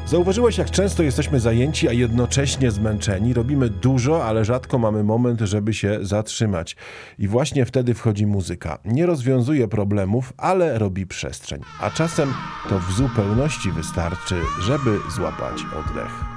Zauważyłeś, jak często jesteśmy zajęci, a jednocześnie zmęczeni? Robimy dużo, ale rzadko mamy moment, żeby się zatrzymać. I właśnie wtedy wchodzi muzyka. Nie rozwiązuje problemów, ale robi przestrzeń. A czasem to w zupełności wystarczy, żeby złapać oddech.